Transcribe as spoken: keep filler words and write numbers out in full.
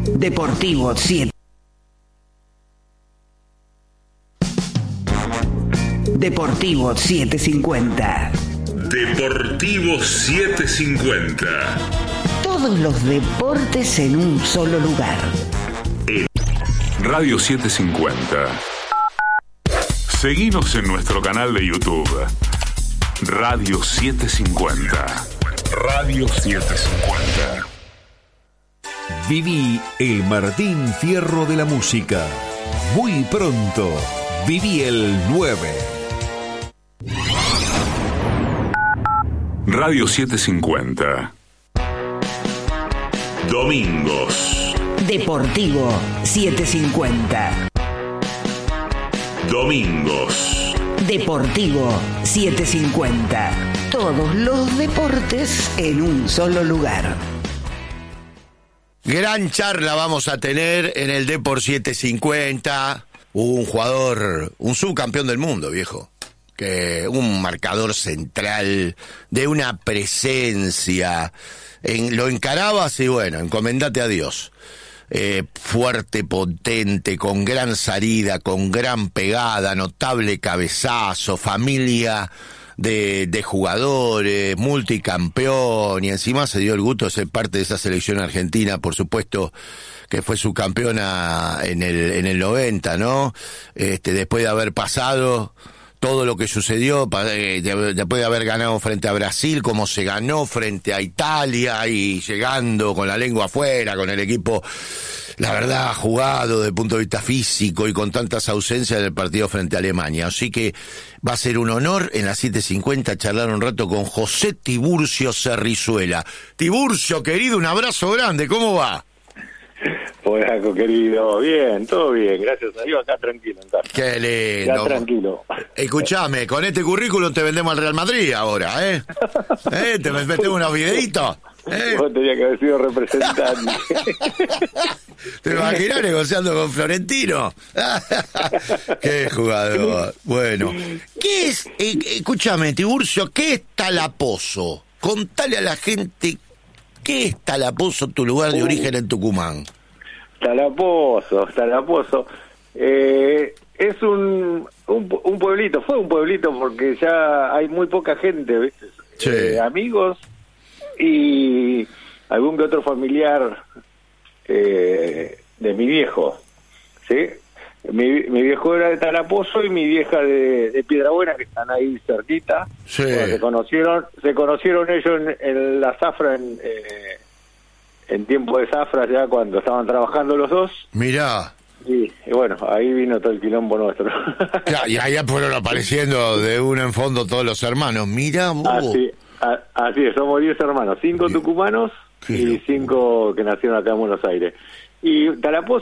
Deportivo siete. Deportivo setecientos cincuenta. Deportivo setecientos cincuenta. Todos los deportes en un solo lugar. En Radio setecientos cincuenta. Seguinos en nuestro canal de YouTube. Radio setecientos cincuenta. Radio setecientos cincuenta. Viví el Martín Fierro de la música. Muy pronto, viví el nueve. Radio setecientos cincuenta. Domingos. Deportivo setecientos cincuenta. Domingos. Deportivo setecientos cincuenta. Todos los deportes en un solo lugar. Gran charla vamos a tener en el Depor setecientos cincuenta. Un jugador, un subcampeón del mundo, viejo. Que un marcador central, de una presencia. En, lo encarabas y bueno, encomendate a Dios. Eh, fuerte, potente, con gran salida, con gran pegada, notable cabezazo, familia de, de jugadores, multicampeón, y encima se dio el gusto de ser parte de esa selección argentina, por supuesto, que fue subcampeona en el, en el noventa, ¿no? Este, después de haber pasado todo lo que sucedió, después de haber ganado frente a Brasil, como se ganó frente a Italia, y llegando con la lengua afuera, con el equipo, la verdad, jugado desde el punto de vista físico y con tantas ausencias del partido frente a Alemania. Así que va a ser un honor en las siete cincuenta charlar un rato con José Tiburcio Cerrizuela. Tiburcio, querido, un abrazo grande, ¿cómo va? Hola, querido, bien, todo bien, gracias a Dios, acá tranquilo en casa. Qué lindo. Ya tranquilo. Escuchame, con este currículum te vendemos al Real Madrid ahora, ¿eh? ¿Eh? ¿Te metemos unos videitos? ¿Eh? Vos tenías que haber sido representante. ¿Te imaginas negociando con Florentino? Qué jugador. Bueno, ¿qué es, eh, escúchame, Tiburcio, qué es Talapozo? Contale a la gente, ¿qué es Talapozo, tu lugar de origen en Tucumán? Talapozo, Talapozo. Eh, es un, un un pueblito, fue un pueblito porque ya hay muy poca gente, ¿viste? Sí. Eh, amigos y algún que otro familiar eh, de mi viejo, ¿sí? Mi, mi viejo era de Talapozo y mi vieja de, de Piedrabuena, que están ahí cerquita. Sí. Bueno, se conocieron, se conocieron ellos en, en la zafra, en, eh, en tiempo de zafra, ya cuando estaban trabajando los dos. Mirá. Y, y bueno, ahí vino todo el quilombo nuestro. Claro, y allá fueron apareciendo de uno en fondo todos los hermanos. Mirá vos. Así, a, así es, somos diez hermanos, cinco tucumanos y cinco que nacieron acá en Buenos Aires. Y Talapozo